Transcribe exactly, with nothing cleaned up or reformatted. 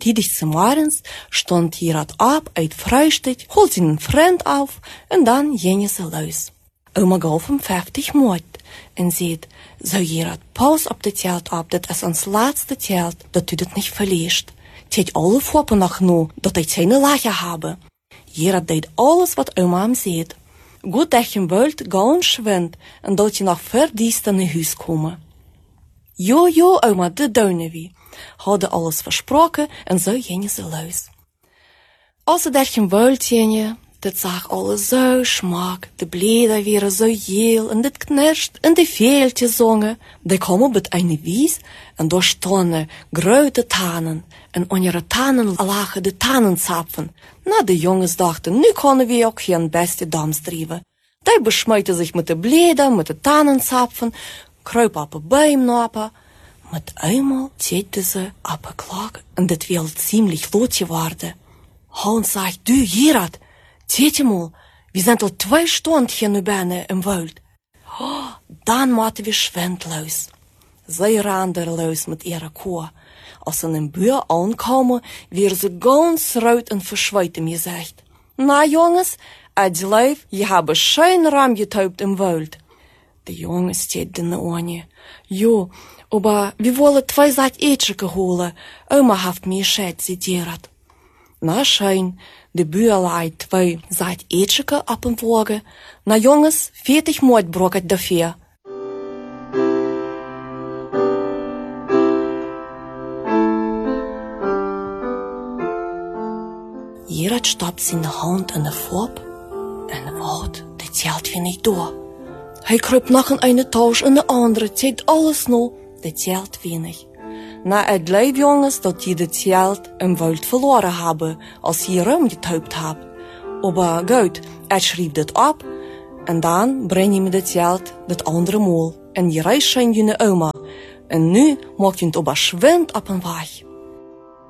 Tidig zum Morgens stond Gerard op uit Frühstück, holt zijn vriend auf en dan gingen ze los. Oma gaf hem vijftig moed en zei, zo Gerard, pas op de telt op, dat is ons laatste telt, dat u het niet verliest. Tijd alle foppen nog nu, dat hij zijn lachen hebben. Gerard deed alles wat oma hem zei. Goed dat je wilt gaan schwind en dat je nog verdiest in huis komen. Jo, jo, oma, de duinen wie. Hadden alles versproken en zo gingen ze los. Als ze dat je wilt gingen, dat zag alles zo smaak. De bläder waren zo geel en dit knerscht en de veeltjes zongen. Die kwamen op het eine wies en daar stonden grote tanen. En onder de tanen lagen de tanenzapfen. Na, de jongens dachten, nu kunnen we ook geen beste dans drijven. Die besmuiten zich met de bläder, met de tanenzapfen, kruipen op een boom napen. Met eenmaal zitten ze op een klok en dit wil ziemlich laat geworden. Hans zegt, du Gerard, zet je mal, we zijn al twee stunden hier nu binnen im Wald. Oh, dan moeten we schwindloos. Zij randen los met ihre koe. Als ze in een buur aankomen, werden ze ganz rood en verschweet hem gezegd. Na jongens, het leef, je hebt schön ram getaubt im Wald. De jongens zitten aan. Jo, aber wir wollen zwei Saat Etscheke holen. Oma heeft mir gescheit, zei Gerard. Na schön, de buur leidt twee Saat Etscheke op een wagen. Na jongens, veertig moed brok het dafür. Gerard stapt zijn hand in de fop en wat, dit zelt weer niet door. Hij kruipt nog een ene touw en de andere, zet alles nog, dit zelt wenig. Na het leid jongens dat die dit zelt im Wald verloren hebben, als je ruim getaubt hebt. Aber goed, hij schreef dit op en dan breng je me dit zelt dit andere mol en je reis zijn je naar oma. En nu maakt je het oba schwind op een weg.